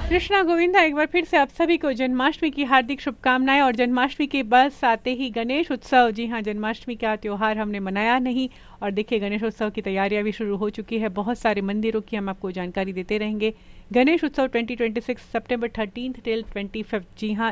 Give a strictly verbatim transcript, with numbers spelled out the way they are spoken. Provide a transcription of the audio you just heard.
कृष्णा गोविंदा एक बार फिर से आप सभी को जन्माष्टमी की हार्दिक शुभकामनाएं। और जन्माष्टमी के बस आते ही गणेश उत्सव। जी हाँ, जन्माष्टमी का त्यौहार हमने मनाया नहीं और देखिए गणेश उत्सव की तैयारियां भी शुरू हो चुकी है। बहुत सारे मंदिरों की हम आपको जानकारी देते रहेंगे। गणेश उत्सव ट्वेंटी ट्वेंटी सिक्स सितंबर थर्टीन्थ टिल ट्वेंटी फिफ्थ। जी हाँ,